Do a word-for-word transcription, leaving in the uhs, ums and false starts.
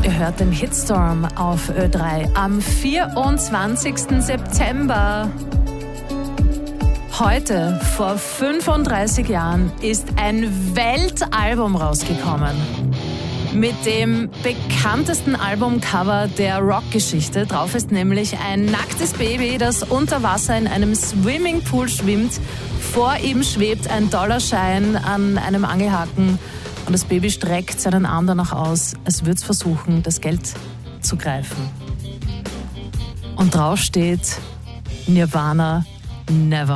Ihr hört den Hitstorm auf Ö drei am vierundzwanzigsten September. Heute, vor fünfunddreißig Jahren, ist ein Weltalbum rausgekommen. Mit dem bekanntesten Albumcover der Rockgeschichte. Drauf ist nämlich ein nacktes Baby, das unter Wasser in einem Swimmingpool schwimmt. Vor ihm schwebt ein Dollarschein an einem Angelhaken und das Baby streckt seinen Arm danach aus, als würde es versuchen, das Geld zu greifen. Und drauf steht Nirvana, Never.